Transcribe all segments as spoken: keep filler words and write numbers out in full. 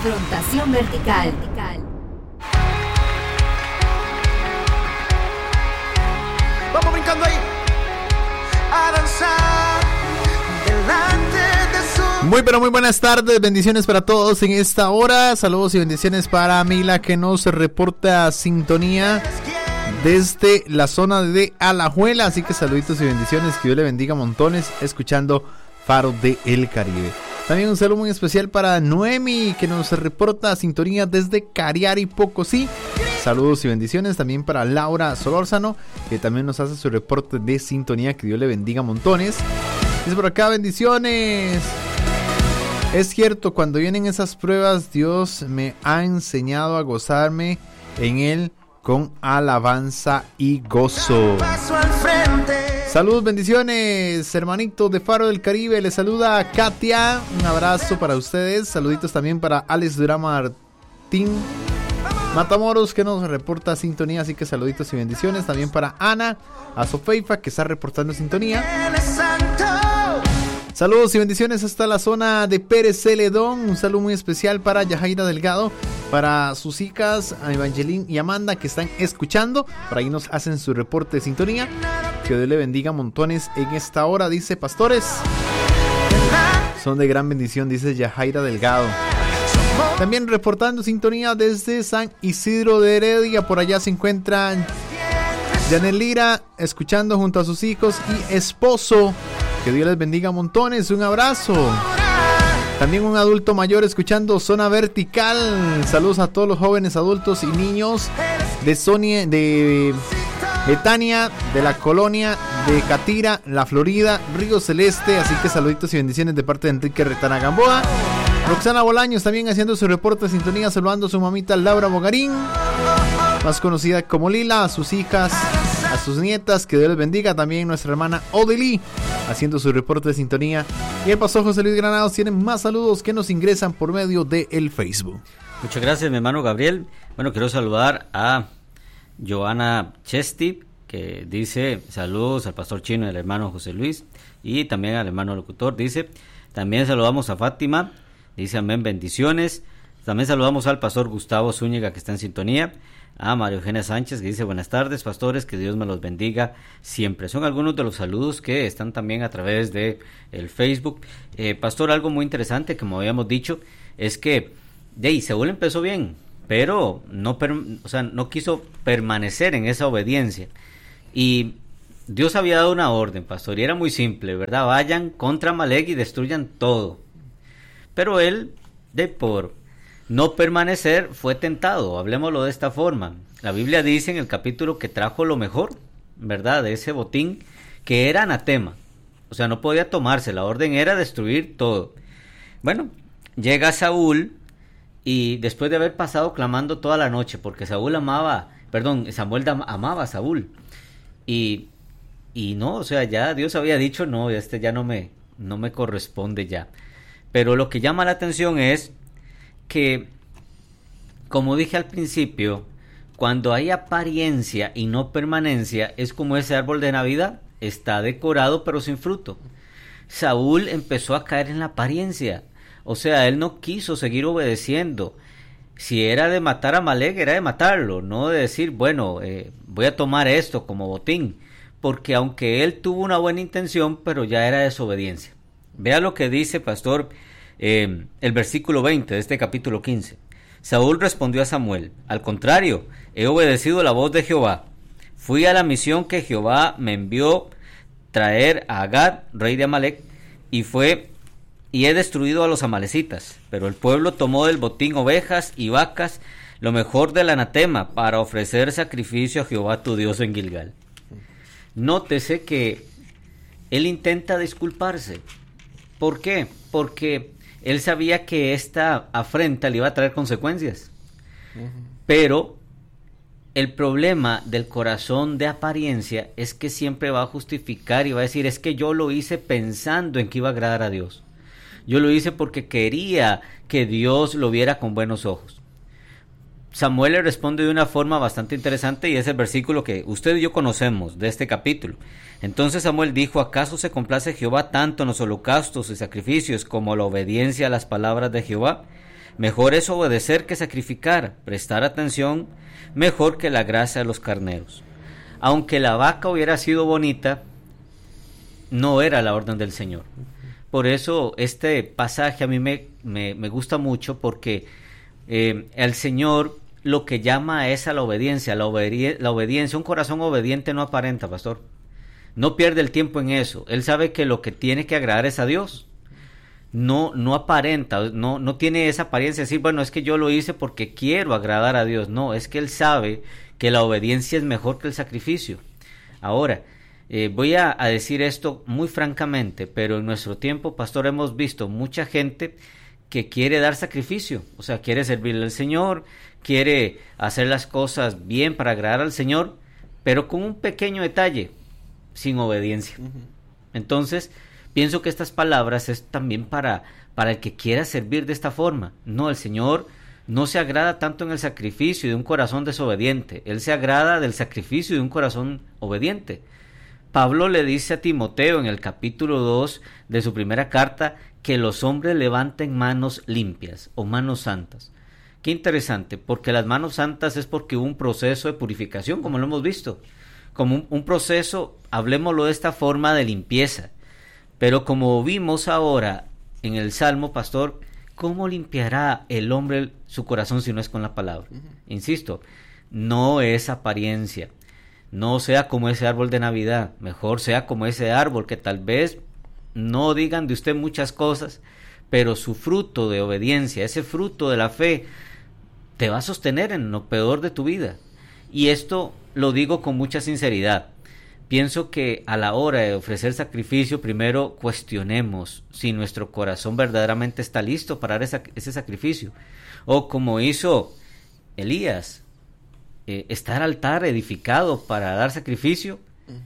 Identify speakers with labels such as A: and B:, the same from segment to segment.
A: Confrontación vertical.
B: Vamos brincando ahí a danzar delante de su...
C: Muy pero muy buenas tardes, bendiciones para todos en esta hora. Saludos y bendiciones para Mila, que nos reporta sintonía desde la zona de Alajuela. Así que saluditos y bendiciones, que Dios le bendiga montones escuchando Faro de El Caribe. También un saludo muy especial para Noemi, que nos reporta sintonía desde Cariari, Pocosí. Saludos y bendiciones también para Laura Solórzano, que también nos hace su reporte de sintonía, que Dios le bendiga montones. Dice por acá, bendiciones. Es cierto, cuando vienen esas pruebas, Dios me ha enseñado a gozarme en Él con alabanza y gozo. Saludos, bendiciones, hermanitos de Faro del Caribe. Les saluda Katia. Un abrazo para ustedes. Saluditos también para Alex Durán Martín Matamoros, que nos reporta sintonía. Así que saluditos y bendiciones también para Ana Azofeifa, que está reportando sintonía. Saludos y bendiciones hasta la zona de Pérez Celedón. Un saludo muy especial para Yajaira Delgado, para sus hijas Evangeline y Amanda, que están escuchando. Por ahí nos hacen su reporte de sintonía. Que Dios le bendiga montones en esta hora, dice pastores. Son de gran bendición, dice Yajaira Delgado. También reportando sintonía desde San Isidro de Heredia. Por allá se encuentran Janel Lira, escuchando junto a sus hijos y esposo. Que Dios les bendiga montones, un abrazo. También un adulto mayor escuchando Zona Vertical. Saludos a todos los jóvenes, adultos y niños de Sonia, de Betania, de la colonia de Catira, La Florida, Río Celeste. Así que saluditos y bendiciones de parte de Enrique Retana Gamboa. Roxana Bolaños también haciendo su reporte de sintonía, saludando a su mamita Laura Bogarín, más conocida como Lila, a sus hijas, a sus nietas, que Dios les bendiga. También nuestra hermana Odeli haciendo su reporte de sintonía. Y el pastor José Luis Granados tienen más saludos que nos ingresan por medio del Facebook.
D: Muchas gracias, mi hermano Gabriel. Bueno, quiero saludar a Joana Chesti, que dice saludos al pastor Chino y al hermano José Luis, y también al hermano locutor. Dice, también saludamos a Fátima, dice amén, bendiciones. También saludamos al pastor Gustavo Zúñiga, que está en sintonía. A María Eugenia Sánchez, que dice buenas tardes, pastores, que Dios me los bendiga siempre. Son algunos de los saludos que están también a través de el Facebook. Eh, pastor, algo muy interesante, como habíamos dicho, es que de Saúl empezó bien, pero no, per, o sea, no quiso permanecer en esa obediencia. Y Dios había dado una orden, pastor, y era muy simple, ¿verdad? Vayan contra Amalek y destruyan todo. Pero él, de por no permanecer, fue tentado. Hablemoslo de esta forma. La Biblia dice en el capítulo que trajo lo mejor, ¿verdad?, de ese botín, que era anatema. O sea, no podía tomarse. La orden era destruir todo. Bueno, llega Saúl, y después de haber pasado clamando toda la noche, porque Saúl amaba, perdón, Samuel amaba a Saúl. Y, y no, o sea, ya Dios había dicho, no, este ya no me, no me corresponde ya. Pero lo que llama la atención es que, como dije al principio, cuando hay apariencia y no permanencia, es como ese árbol de Navidad, está decorado pero sin fruto. Saúl empezó a caer en la apariencia, o sea, él no quiso seguir obedeciendo. Si era de matar a Amalek, era de matarlo, no de decir, bueno, eh, voy a tomar esto como botín, porque aunque él tuvo una buena intención, pero ya era desobediencia. Vea lo que dice, pastor, Eh, el versículo veinte de este capítulo quince. Saúl respondió a Samuel: al contrario, he obedecido la voz de Jehová. Fui a la misión que Jehová me envió traer a Agag, rey de Amalek, y fue y he destruido a los amalecitas. Pero el pueblo tomó del botín ovejas y vacas, lo mejor del anatema, para ofrecer sacrificio a Jehová tu Dios en Gilgal. Nótese que él intenta disculparse. ¿Por qué? Porque él sabía que esta afrenta le iba a traer consecuencias. Uh-huh. Pero el problema del corazón de apariencia es que siempre va a justificar y va a decir, es que yo lo hice pensando en que iba a agradar a Dios. Yo lo hice porque quería que Dios lo viera con buenos ojos. Samuel le responde de una forma bastante interesante, y es el versículo que usted y yo conocemos de este capítulo. Entonces Samuel dijo: ¿acaso se complace Jehová tanto en los holocaustos y sacrificios como la obediencia a las palabras de Jehová? Mejor es obedecer que sacrificar, prestar atención, mejor que la grasa de los carneros. Aunque la vaca hubiera sido bonita, no era la orden del Señor. Por eso este pasaje a mí me, me, me gusta mucho, porque eh, el Señor lo que llama es a la obediencia. La, obedi- la obediencia, un corazón obediente no aparenta, pastor. No pierde el tiempo en eso. Él sabe que lo que tiene que agradar es a Dios. No, no aparenta, no, no tiene esa apariencia de decir, bueno, es que yo lo hice porque quiero agradar a Dios. No, es que él sabe que la obediencia es mejor que el sacrificio. Ahora, eh, voy a, a decir esto muy francamente, pero en nuestro tiempo, pastor, hemos visto mucha gente que quiere dar sacrificio, o sea, quiere servirle al Señor, quiere hacer las cosas bien para agradar al Señor, pero con un pequeño detalle, sin obediencia. Uh-huh. Entonces, pienso que estas palabras es también para, para el que quiera servir de esta forma. No, el Señor no se agrada tanto en el sacrificio de un corazón desobediente. Él se agrada del sacrificio de un corazón obediente. Pablo le dice a Timoteo en el capítulo dos de su primera carta que los hombres levanten manos limpias o manos santas. Qué interesante, porque las manos santas es porque hubo un proceso de purificación, como lo hemos visto. Como un, un proceso, hablemoslo de esta forma, de limpieza. Pero como vimos ahora en el Salmo, pastor, ¿cómo limpiará el hombre su corazón si no es con la palabra? Uh-huh. Insisto, no es apariencia. No sea como ese árbol de Navidad. Mejor sea como ese árbol que tal vez no digan de usted muchas cosas, pero su fruto de obediencia, ese fruto de la fe, te va a sostener en lo peor de tu vida. Y esto lo digo con mucha sinceridad. Pienso que a la hora de ofrecer sacrificio, primero cuestionemos si nuestro corazón verdaderamente está listo para dar esa, ese sacrificio. O como hizo Elías, eh, ¿está el altar edificado para dar sacrificio?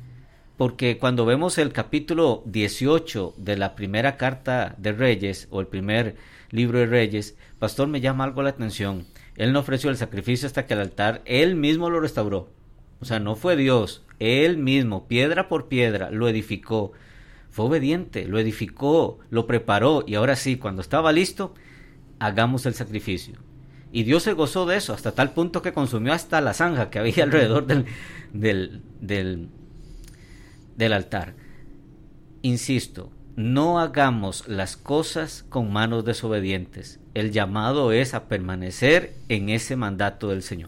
D: Porque cuando vemos el capítulo dieciocho de la primera carta de Reyes, o el primer libro de Reyes, pastor, me llama algo la atención. Él no ofreció el sacrificio hasta que el altar, él mismo lo restauró. O sea, no fue Dios, él mismo, piedra por piedra, lo edificó. Fue obediente, lo edificó, lo preparó, y ahora sí, cuando estaba listo, hagamos el sacrificio. Y Dios se gozó de eso, hasta tal punto que consumió hasta la zanja que había alrededor del, del, del, del altar. Insisto, no hagamos las cosas con manos desobedientes. El llamado es a permanecer en ese mandato del Señor.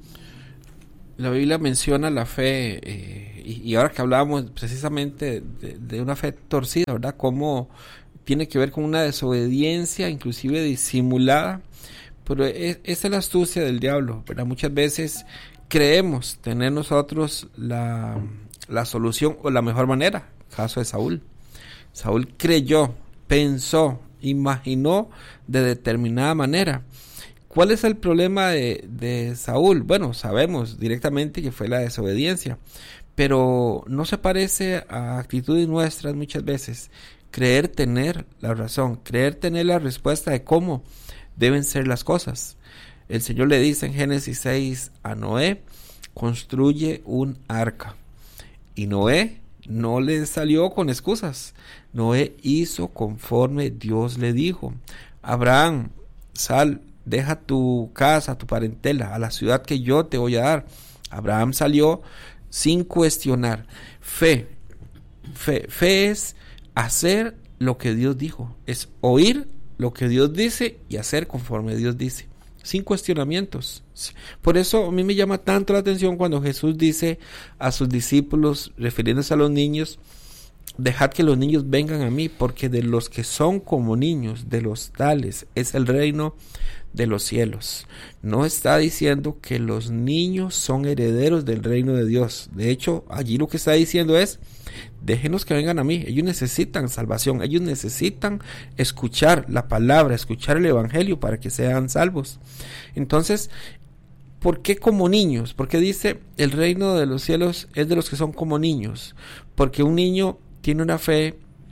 A: La Biblia menciona la fe, eh, y, y ahora que hablábamos precisamente de, de una fe torcida, ¿verdad? Cómo tiene que ver con una desobediencia, inclusive disimulada, pero es, esa es la astucia del diablo, ¿verdad? Muchas veces creemos tener nosotros la, la solución o la mejor manera. Caso de Saúl. Saúl creyó, pensó, imaginó de determinada manera. ¿Cuál es el problema de, de Saúl? Bueno, sabemos directamente que fue la desobediencia, pero no se parece a actitudes nuestras muchas veces. Creer tener la razón, creer tener la respuesta de cómo deben ser las cosas. El Señor le dice en Génesis seis a Noé, construye un arca. Y Noé no le salió con excusas. Noé hizo conforme Dios le dijo. Abraham, sal, deja tu casa, tu parentela, a la ciudad que yo te voy a dar. Abraham salió sin cuestionar. Fe, fe, fe es hacer lo que Dios dijo, es oír lo que Dios dice y hacer conforme Dios dice, sin cuestionamientos. Por eso a mí me llama tanto la atención cuando Jesús dice a sus discípulos, refiriéndose a los niños, dejad que los niños vengan a mí, porque de los que son como niños, de los tales es el reino de los cielos. No está diciendo que los niños son herederos del reino de Dios. De hecho, allí lo que está diciendo es, déjenos que vengan a mí. Ellos necesitan salvación, ellos necesitan escuchar la palabra, escuchar el evangelio para que sean salvos. Entonces, ¿por qué como niños? Porque dice, el reino de los cielos es de los que son como niños. Porque un niño tiene una fe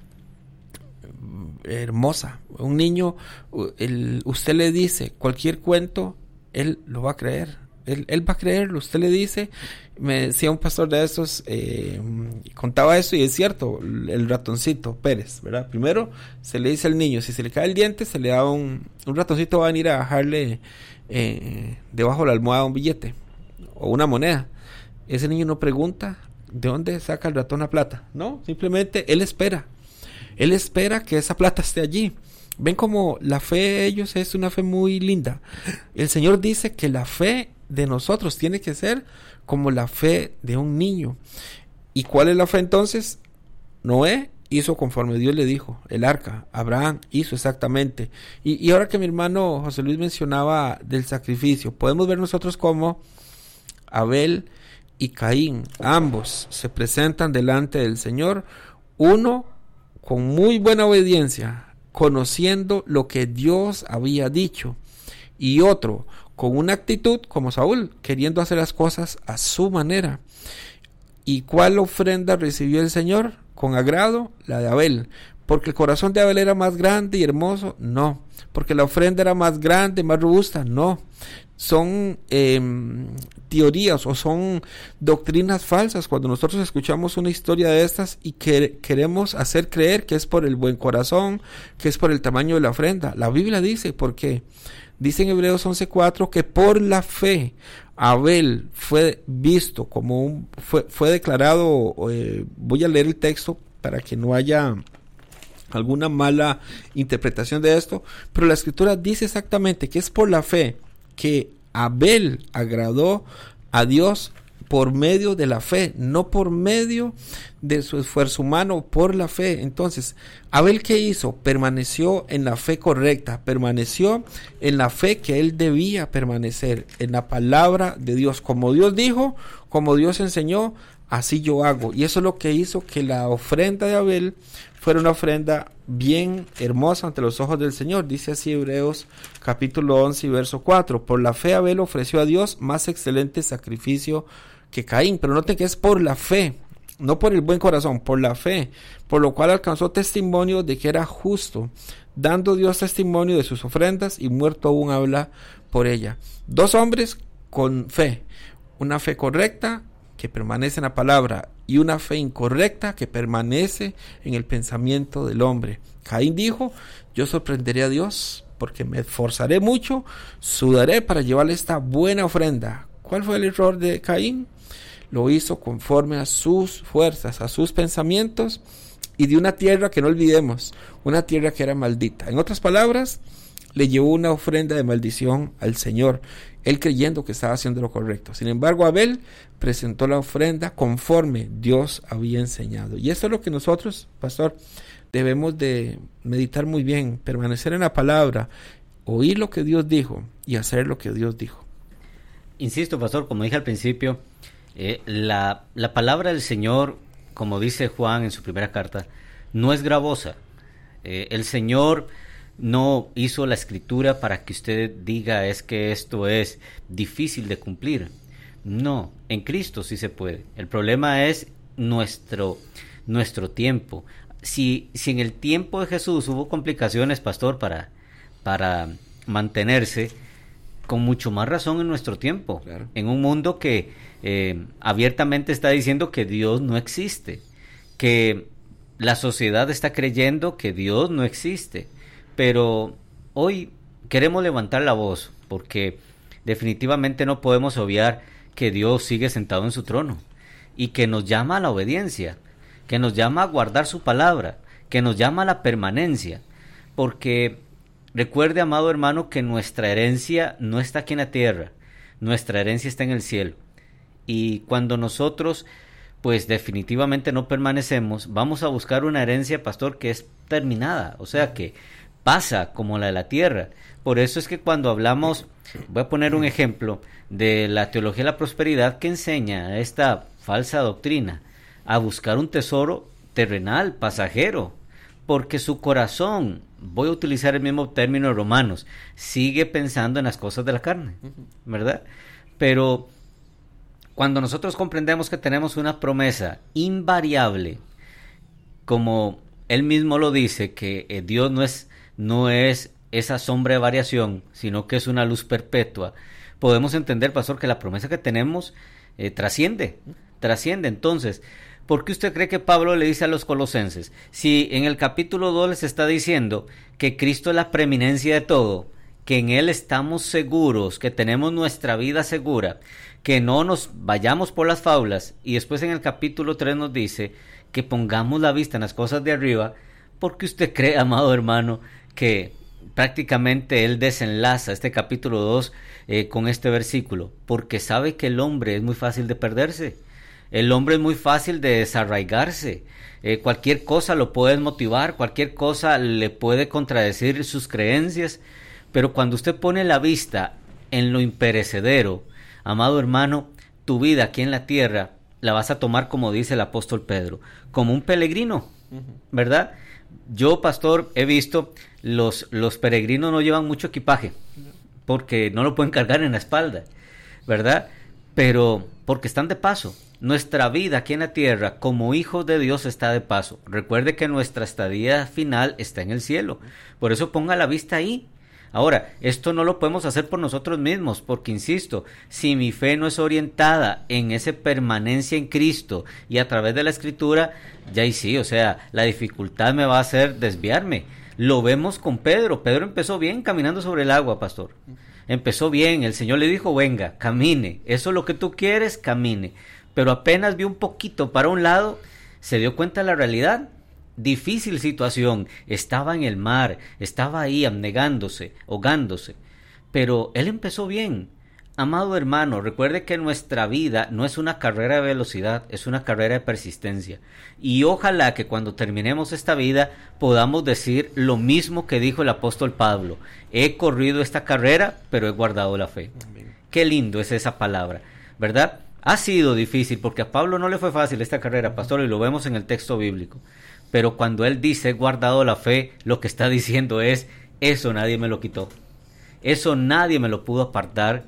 A: hermosa. Un niño, el, usted le dice cualquier cuento, él lo va a creer. Él, él va a creerlo. Usted le dice Me decía un pastor de estos, eh, contaba esto y es cierto, el ratoncito Pérez, ¿verdad? Primero se le dice al niño, si se le cae el diente, se le da un, un ratoncito, va a venir a bajarle eh, debajo de la almohada un billete o una moneda. Ese niño no pregunta de dónde saca el ratón la plata, no, simplemente él espera, él espera que esa plata esté allí. Ven como la fe de ellos es una fe muy linda. El Señor dice que la fe de nosotros tiene que ser como la fe de un niño. ¿Y cuál es la fe entonces? Noé hizo conforme Dios le dijo, el arca. Abraham hizo exactamente. Y, y ahora que mi hermano José Luis mencionaba del sacrificio, podemos ver nosotros como Abel y Caín, ambos se presentan delante del Señor, uno con muy buena obediencia, conociendo lo que Dios había dicho, y otro con una actitud como Saúl, queriendo hacer las cosas a su manera. ¿Y cuál ofrenda recibió el Señor? Con agrado, la de Abel. ¿Porque el corazón de Abel era más grande y hermoso? No. ¿Porque la ofrenda era más grande, más robusta? No. Son eh, teorías o son doctrinas falsas cuando nosotros escuchamos una historia de estas y que queremos hacer creer que es por el buen corazón, que es por el tamaño de la ofrenda. La Biblia dice, ¿por qué? Dice en Hebreos once cuatro que por la fe Abel fue visto como un, fue, fue declarado, eh, voy a leer el texto para que no haya alguna mala interpretación de esto, pero la escritura dice exactamente que es por la fe que Abel agradó a Dios por medio de la fe, no por medio de su esfuerzo humano, por la fe. Entonces, Abel, ¿qué hizo? Permaneció en la fe correcta, permaneció en la fe que él debía permanecer, en la palabra de Dios. Como Dios dijo, como Dios enseñó, así yo hago. Y eso es lo que hizo que la ofrenda de Abel fuera una ofrenda bien hermosa ante los ojos del Señor. Dice así Hebreos capítulo once y verso cuatro. Por la fe Abel ofreció a Dios más excelente sacrificio que Caín. Pero noten que es por la fe, no por el buen corazón, por la fe, por lo cual alcanzó testimonio de que era justo, dando Dios testimonio de sus ofrendas, y muerto aún habla por ella. Dos hombres con fe, una fe correcta que permanece en la palabra y una fe incorrecta que permanece en el pensamiento del hombre. Caín dijo, yo sorprenderé a Dios porque me esforzaré mucho, sudaré para llevarle esta buena ofrenda. ¿Cuál fue el error de Caín? Lo hizo conforme a sus fuerzas, a sus pensamientos, y de una tierra que no olvidemos, una tierra que era maldita. En otras palabras, le llevó una ofrenda de maldición al Señor, él creyendo que estaba haciendo lo correcto. Sin embargo, Abel presentó la ofrenda conforme Dios había enseñado. Y esto es lo que nosotros, pastor, debemos de meditar muy bien, permanecer en la palabra, oír lo que Dios dijo y hacer lo que Dios dijo.
D: Insisto, pastor, como dije al principio, eh, la, la palabra del Señor, como dice Juan en su primera carta, no es gravosa. Eh, el Señor no hizo la escritura para que usted diga es que esto es difícil de cumplir. No, en Cristo sí se puede. El problema es nuestro, nuestro tiempo. Si, si en el tiempo de Jesús hubo complicaciones, pastor, para, para mantenerse, con mucho más razón en nuestro tiempo, claro. En un mundo que eh, abiertamente está diciendo que Dios no existe, que la sociedad está creyendo que Dios no existe. Pero hoy queremos levantar la voz porque definitivamente no podemos obviar que Dios sigue sentado en su trono y que nos llama a la obediencia, que nos llama a guardar su palabra, que nos llama a la permanencia. Porque recuerde, amado hermano, que nuestra herencia no está aquí en la tierra, nuestra herencia está en el cielo. Y cuando nosotros pues definitivamente no permanecemos, vamos a buscar una herencia, pastor, que es terminada, o sea que pasa como la de la tierra. Por eso es que cuando hablamos, voy a poner un ejemplo de la teología de la prosperidad que enseña esta falsa doctrina a buscar un tesoro terrenal, pasajero, porque su corazón, voy a utilizar el mismo término de Romanos, sigue pensando en las cosas de la carne, ¿verdad? Pero cuando nosotros comprendemos que tenemos una promesa invariable, como él mismo lo dice, que eh, Dios no es no es esa sombra de variación, sino que es una luz perpetua, podemos entender, pastor, que la promesa que tenemos eh, trasciende, trasciende. Entonces, ¿por qué usted cree que Pablo le dice a los colosenses? Si en el capítulo dos les está diciendo que Cristo es la preeminencia de todo, que en Él estamos seguros, que tenemos nuestra vida segura, que no nos vayamos por las faulas, y después en el capítulo tres nos dice que pongamos la vista en las cosas de arriba? ¿Por qué usted cree, amado hermano, que prácticamente él desenlaza este capítulo dos eh, con este versículo? Porque sabe que el hombre es muy fácil de perderse, el hombre es muy fácil de desarraigarse, eh, cualquier cosa lo puede motivar, cualquier cosa le puede contradecir sus creencias, pero cuando usted pone la vista en lo imperecedero, amado hermano, tu vida aquí en la tierra la vas a tomar, como dice el apóstol Pedro, como un peregrino, ¿verdad? Yo, pastor, he visto los, los peregrinos no llevan mucho equipaje porque no lo pueden cargar en la espalda, ¿verdad? Pero porque están de paso. Nuestra vida aquí en la tierra como hijos de Dios está de paso. Recuerde que nuestra estadía final está en el cielo. Por eso ponga la vista ahí. Ahora, esto no lo podemos hacer por nosotros mismos, porque insisto, si mi fe no es orientada en esa permanencia en Cristo y a través de la Escritura, ya y sí, o sea, la dificultad me va a hacer desviarme. Lo vemos con Pedro. Pedro empezó bien caminando sobre el agua, pastor. Empezó bien, el Señor le dijo, venga, camine, eso es lo que tú quieres, camine. Pero apenas vio un poquito para un lado, se dio cuenta de la realidad. Difícil situación, estaba en el mar, estaba ahí abnegándose, ahogándose, pero él empezó bien. Amado hermano, recuerde que nuestra vida no es una carrera de velocidad, es una carrera de persistencia, y ojalá que cuando terminemos esta vida podamos decir lo mismo que dijo el apóstol Pablo: he corrido esta carrera, pero he guardado la fe. Amén. Qué lindo es esa palabra, ¿verdad? Ha sido difícil, porque a Pablo no le fue fácil esta carrera, pastor, y lo vemos en el texto bíblico. Pero cuando él dice, he guardado la fe, lo que está diciendo es, eso nadie me lo quitó. Eso nadie me lo pudo apartar.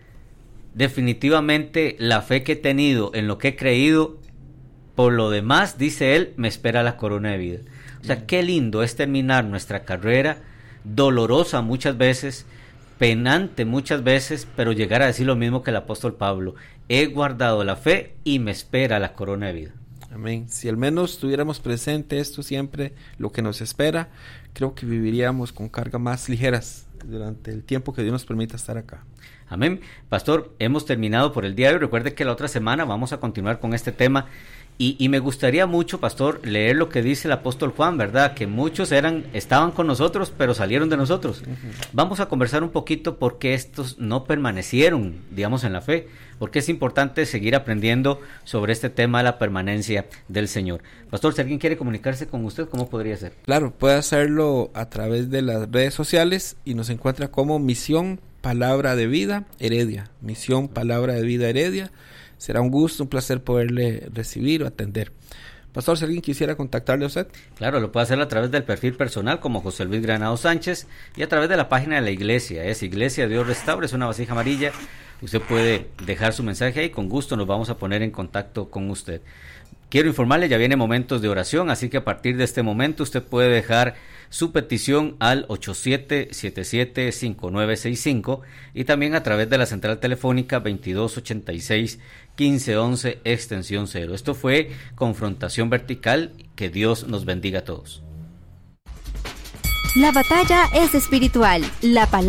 D: Definitivamente la fe que he tenido en lo que he creído, por lo demás, dice él, me espera la corona de vida. O sea, qué lindo es terminar nuestra carrera, dolorosa muchas veces, penante muchas veces, pero llegar a decir lo mismo que el apóstol Pablo: he guardado la fe y me espera la corona de vida.
A: Amén. Si al menos tuviéramos presente esto siempre, lo que nos espera, creo que viviríamos con cargas más ligeras durante el tiempo que Dios nos permita estar acá.
D: Amén. Pastor, hemos terminado por el día de hoy. Recuerde que la otra semana vamos a continuar con este tema. Y, y me gustaría mucho, pastor, leer lo que dice el apóstol Juan, ¿verdad? Que muchos eran, estaban con nosotros, pero salieron de nosotros. Uh-huh. Vamos a conversar un poquito por qué estos no permanecieron, digamos, en la fe. Porque es importante seguir aprendiendo sobre este tema de la permanencia del Señor. Pastor, si alguien quiere comunicarse con usted, ¿cómo podría ser?
A: Claro, puede hacerlo a través de las redes sociales y nos encuentra como Misión Palabra de Vida Heredia. Misión Palabra de Vida Heredia. Será un gusto, un placer poderle recibir o atender. Pastor, si alguien quisiera contactarle a usted.
D: Claro, lo puede hacer a través del perfil personal como José Luis Granado Sánchez y a través de la página de la iglesia. Es Iglesia Dios Restaura, es una vasija amarilla. Usted puede dejar su mensaje ahí, con gusto nos vamos a poner en contacto con usted. Quiero informarle, ya viene momentos de oración, así que a partir de este momento usted puede dejar su petición al ocho siete siete siete cinco nueve seis cinco y también a través de la central telefónica veintidós ochenta y seis quince once extensión cero. Esto fue Confrontación Vertical. Que Dios nos bendiga a todos.
E: La batalla es espiritual. La palabra